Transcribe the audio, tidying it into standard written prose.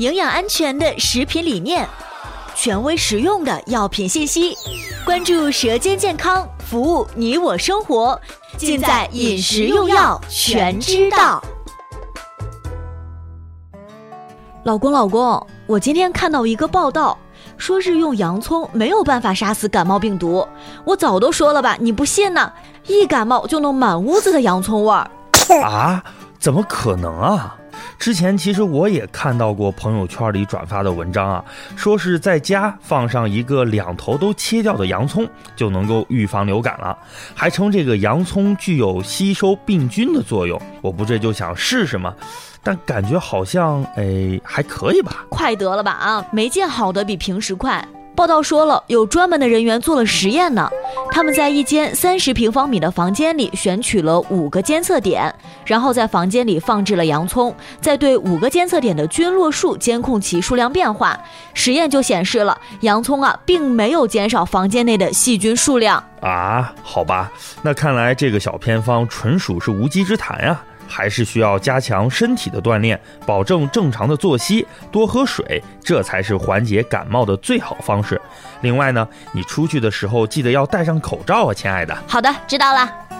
营养安全的食品理念，权威实用的药品信息，关注舌尖健康，服务你我生活，尽在饮食用药全知道。老公，我今天看到一个报道，说是用洋葱没有办法杀死感冒病毒。我早都说了吧，你不信呢？一感冒就弄满屋子的洋葱味儿。 啊？怎么可能啊？之前其实我也看到过朋友圈里转发的文章啊，说是在家放上一个两头都切掉的洋葱就能够预防流感了，还称这个洋葱具有吸收病菌的作用。我不这就想试试吗？但感觉好像还可以吧。 快得了吧啊，没见好的比平时快。报道说了，有专门的人员做了实验呢。他们在一间30平方米的房间里选取了5个监测点，然后在房间里放置了洋葱，再对5个监测点的菌落数监控其数量变化。实验就显示了，洋葱并没有减少房间内的细菌数量啊。好吧，那看来这个小偏方纯属是无稽之谈呀。还是需要加强身体的锻炼，保证正常的作息，多喝水，这才是缓解感冒的最好方式。另外呢，你出去的时候记得要戴上口罩啊，亲爱的。 好的，知道了。